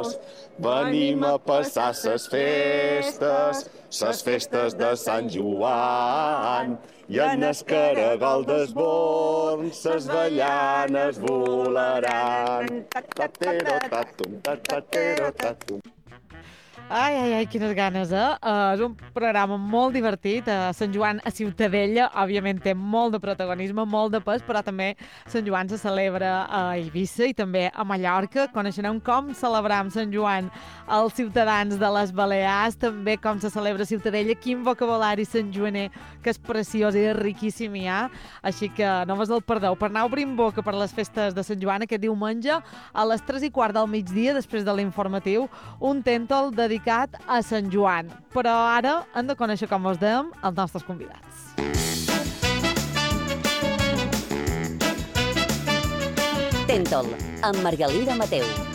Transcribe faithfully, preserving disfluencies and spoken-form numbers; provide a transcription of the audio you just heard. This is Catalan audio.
Venim a passar ses festes, ses festes de Sant Joan, i en el caragol d'esborn ses avellanes volaran. Tatero, tatum, tatero, tatum. Ai, ai, ai, quines ganes, eh? Uh, és un programa molt divertit. Uh, Sant Joan a Ciutadella, òbviament, té molt de protagonisme, molt de pes, però també Sant Joan se celebra a Eivissa i també a Mallorca. Coneixerem com celebrar Sant Joan els ciutadans de les Balears, també com se celebra a Ciutadella, quin vocabulari santjoaner, que és preciós i riquíssim hi ha. Així que no vos el perdeu. Per anar obrint boca per les festes de Sant Joan aquest diumenge, a les tres i quart del migdia, després de l'informatiu, un tèntol dedicat a Sant Joan. Però ara hem de conèixer, com us dèiem, els nostres convidats. Tèntol, amb Margalida Mateu.